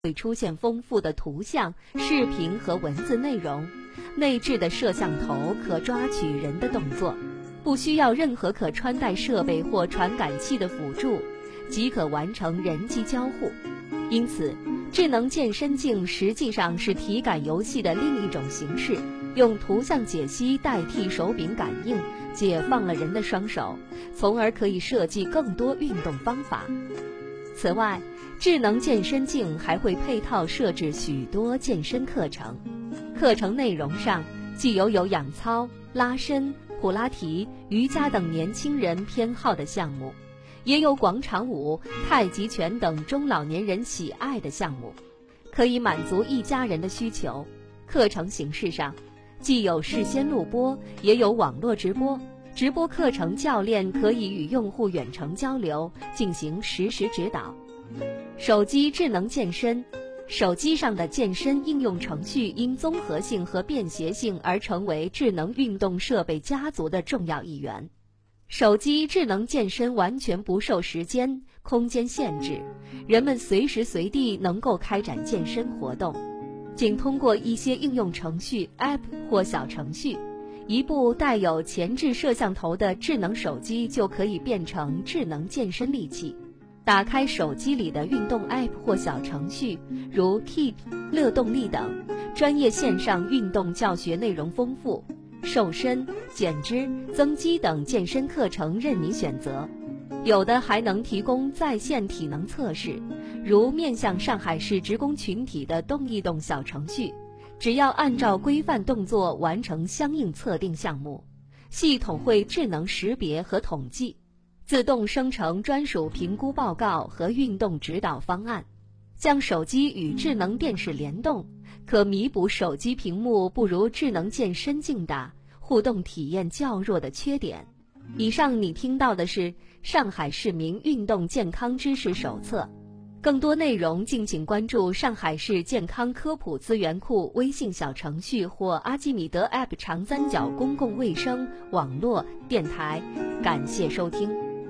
会出现丰富的图像、视频和文字内容。内置的摄像头可抓取人的动作，不需要任何可穿戴设备或传感器的辅助，即可完成人机交互。因此，智能健身镜实际上是体感游戏的另一种形式，用图像解析代替手柄感应，解放了人的双手，从而可以设计更多运动方法。此外，智能健身镜还会配套设置许多健身课程。课程内容上，既有氧操、拉伸、普拉提、瑜伽等年轻人偏好的项目，也有广场舞、太极拳等中老年人喜爱的项目，可以满足一家人的需求。课程形式上，既有事先录播，也有网络直播。直播课程教练可以与用户远程交流，进行实时指导。手机智能健身，手机上的健身应用程序因综合性和便携性而成为智能运动设备家族的重要一员。手机智能健身完全不受时间、空间限制，人们随时随地能够开展健身活动。仅通过一些应用程序 App 或小程序，一部带有前置摄像头的智能手机就可以变成智能健身利器。打开手机里的运动 App 或小程序，如 Keep、乐动力等，专业线上运动教学内容丰富，瘦身、减脂、增肌等健身课程任你选择。有的还能提供在线体能测试，如面向上海市职工群体的动一动小程序，只要按照规范动作完成相应测定项目，系统会智能识别和统计，自动生成专属评估报告和运动指导方案。将手机与智能电视联动，可弥补手机屏幕不如智能健身镜大、互动体验较弱的缺点。以上你听到的是上海市民运动健康知识手册，更多内容敬请关注上海市健康科普资源库微信小程序或阿基米德 App 长三角公共卫生网络电台。感谢收听。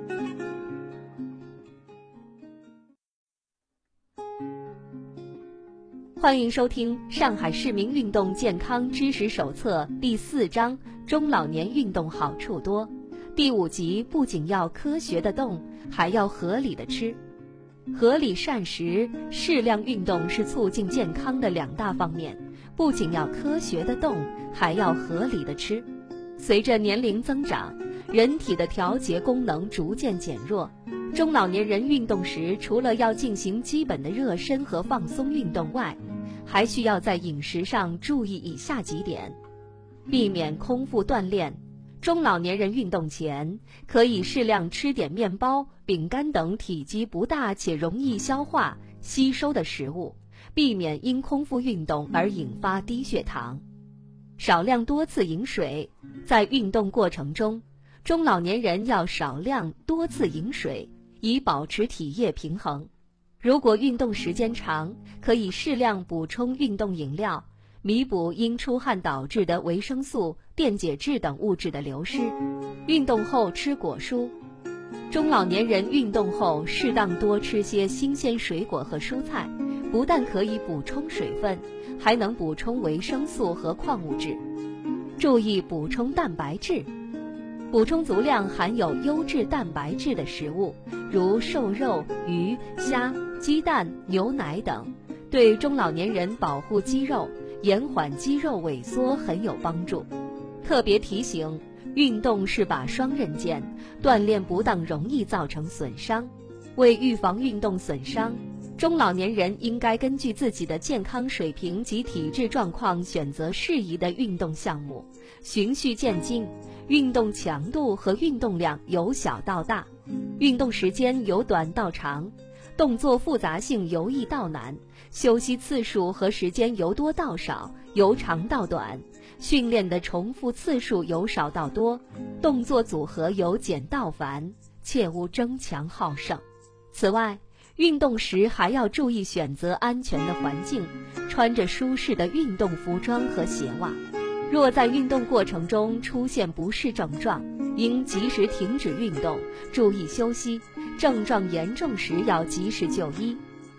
欢迎收听上海市民运动健康知识手册第4章中老年运动好处多。第5集不仅要科学的动，还要合理的吃。合理膳食、适量运动是促进健康的2大方面，不仅要科学的动，还要合理的吃。随着年龄增长，人体的调节功能逐渐减弱，中老年人运动时，除了要进行基本的热身和放松运动外，还需要在饮食上注意以下几点：避免空腹锻炼。中老年人运动前可以适量吃点面包、饼干等体积不大且容易消化、吸收的食物，避免因空腹运动而引发低血糖。少量多次饮水，在运动过程中，中老年人要少量多次饮水，以保持体液平衡。如果运动时间长，可以适量补充运动饮料，弥补因出汗导致的维生素、电解质等物质的流失。运动后吃果蔬。中老年人运动后适当多吃些新鲜水果和蔬菜，不但可以补充水分，还能补充维生素和矿物质。注意补充蛋白质，补充足量含有优质蛋白质的食物，如瘦肉、鱼、虾、鸡蛋、牛奶等，对中老年人保护肌肉、延缓肌肉萎缩很有帮助。特别提醒，运动是把双刃剑，锻炼不当容易造成损伤。为预防运动损伤，中老年人应该根据自己的健康水平及体质状况选择适宜的运动项目，循序渐进，运动强度和运动量由小到大，运动时间由短到长，动作复杂性由易到难，休息次数和时间由多到少，由长到短，训练的重复次数由少到多，动作组合由简到繁，切勿争强好胜。此外，运动时还要注意选择安全的环境，穿着舒适的运动服装和鞋袜。若在运动过程中出现不适症状，应及时停止运动，注意休息，症状严重时要及时就医。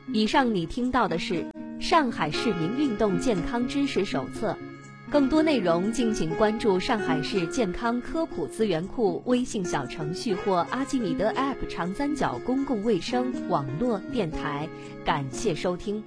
以上你听到的是上海市民运动健康知识手册，更多内容敬请关注上海市健康科普资源库微信小程序或阿基米德 App 长三角公共卫生网络电台。感谢收听。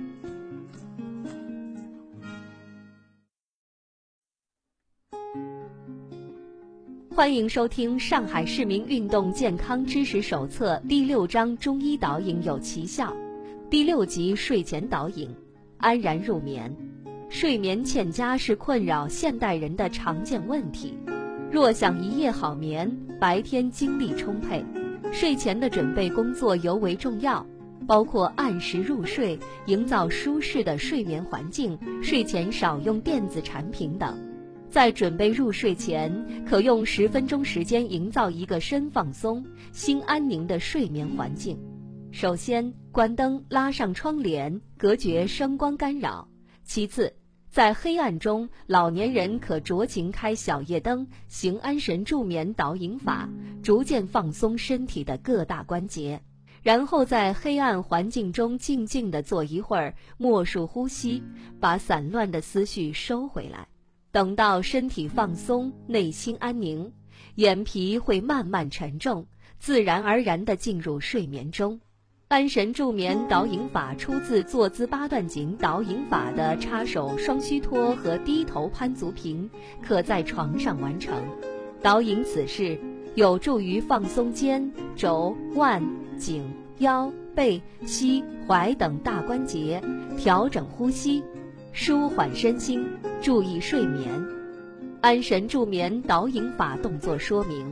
欢迎收听上海市民运动健康知识手册第6章中医导引有奇效，第6集睡前导引，安然入眠。睡眠欠佳是困扰现代人的常见问题。若想一夜好眠，白天精力充沛，睡前的准备工作尤为重要，包括按时入睡、营造舒适的睡眠环境、睡前少用电子产品等。在准备入睡前，可用10分钟时间营造一个身放松、心安宁的睡眠环境。首先，关灯，拉上窗帘，隔绝声光干扰。其次，在黑暗中，老年人可酌情开小夜灯，行安神助眠导引法，逐渐放松身体的各大关节。然后在黑暗环境中静静地坐一会儿，默数呼吸，把散乱的思绪收回来。等到身体放松，内心安宁，眼皮会慢慢沉重，自然而然地进入睡眠中。安神助眠导引法出自坐姿八段锦导引法的插手双虚脱和低头攀足平，可在床上完成。导引此式有助于放松肩、肘、腕、颈、腰、背、膝、踝等大关节，调整呼吸，舒缓身心，注意睡眠。安神助眠导引法动作说明：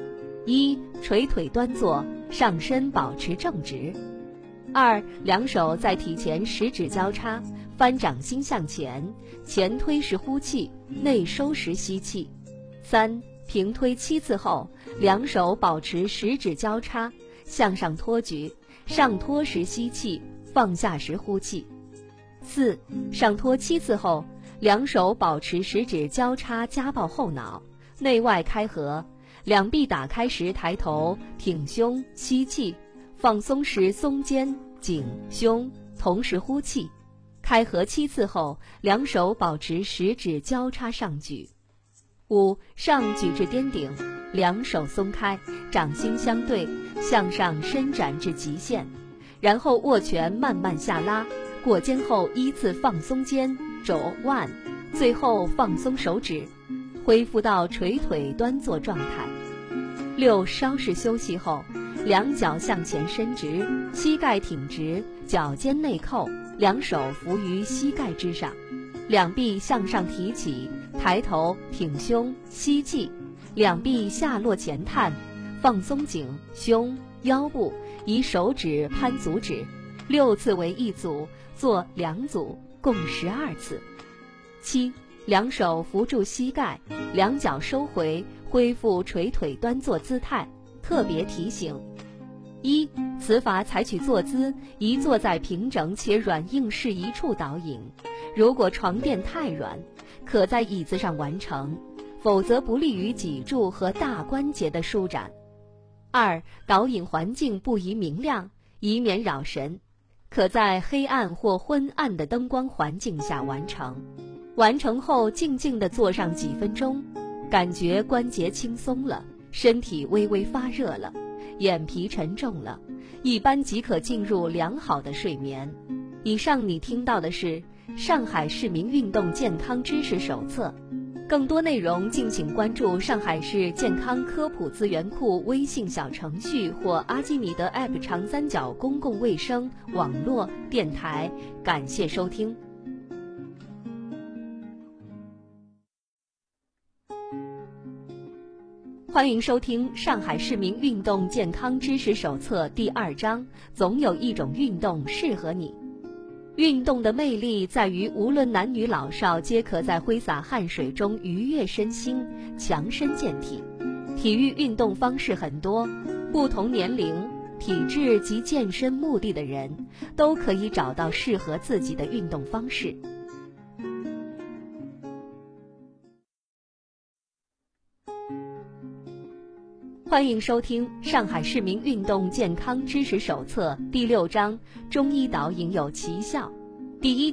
1. 垂腿端坐，上身保持正直。 2. 两手在体前食指交叉，翻掌心向前，前推时呼气，内收时吸气。 3. 平推7次后，两手保持食指交叉，向上托举，上托时吸气，放下时呼气。 4. 上托7次后，两手保持食指交叉夹抱后脑，内外开合，两臂打开时抬头，挺胸，吸气，放松时松肩、颈、胸，同时呼气。开合7次后，两手保持食指交叉上举。 5. 上举至巅顶，两手松开，掌心相对，向上伸展至极限，然后握拳慢慢下拉，过肩后依次放松肩、肘、腕，最后放松手指，恢复到垂腿端坐状态。 6. 稍事休息后，两脚向前伸直，膝盖挺直，脚尖内扣，两手扶于膝盖之上，两臂向上提起，抬头挺胸，吸气，两臂下落前探，放松颈、胸、腰部，以手指攀足趾，6次为一组，做2组，共12次。 7. 两手扶住膝盖，两脚收回，恢复垂腿端坐姿态。特别提醒： 1. 此法采取坐姿宜坐在平整且软硬适宜处导引，如果床垫太软，可在椅子上完成，否则不利于脊柱和大关节的舒展。 2. 导引环境不宜明亮，以免扰神，可在黑暗或昏暗的灯光环境下完成。完成后静静地坐上几分钟，感觉关节轻松了，身体微微发热了，眼皮沉重了，一般即可进入良好的睡眠。以上你听到的是上海市民运动健康知识手册，更多内容敬请关注上海市健康科普资源库微信小程序或阿基米德 App 长三角公共卫生网络电台。感谢收听。欢迎收听上海市民运动健康知识手册第2章，总有一种运动适合你。运动的魅力在于无论男女老少皆可在挥洒汗水中愉悦身心，强身健体。体育运动方式很多，不同年龄、体质及健身目的的人都可以找到适合自己的运动方式。欢欢迎收听《上海市民运动健康知识手册》第6章中医导引有奇效。第一